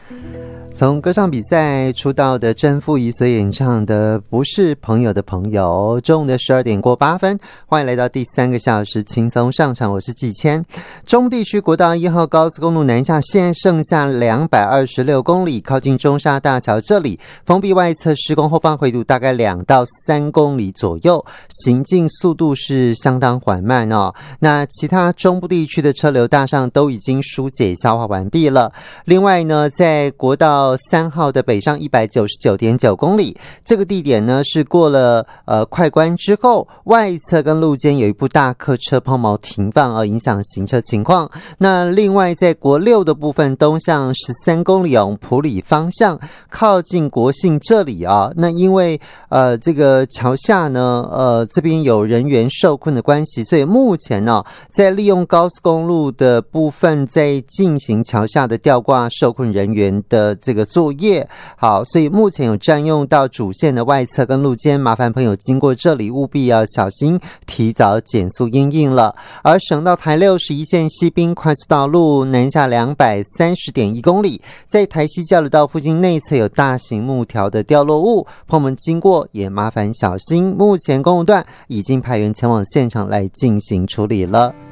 从歌唱比赛出道的甄富仪所演唱的不是朋友的朋友，中午的12点过8分，欢迎来到第3个小时轻松上场，我是季谦。中部地区国道1号高速公路南下现在剩下226公里，靠近中沙大桥这里封闭外侧施工后方回堵大概2到3公里左右，行进速度是相当缓慢哦。那其他中部地区的车流大上都已经疏解消化完毕了。另外呢，在国道3号的北上 199.9 公里，这个地点呢是过了快关之后，外侧跟路肩有一部大客车抛锚停放，影响行车情况。那另外在国6的部分，东向13公里往埔里方向，靠近国信这里啊，那因为这个桥下呢这边有人员受困的关系，所以目前呢在利用高速公路的部分在进行桥下的吊挂受困人员的这个作业。好，所以目前有占用到主线的外侧跟路肩，麻烦朋友经过这里务必要小心，提早减速因应了。而省道台61线西滨快速道路南下 230.1 公里，在台西交流道附近内侧有大型木条的掉落物，朋友们经过也麻烦小心。目前公路段已经派员前往现场来进行处理了。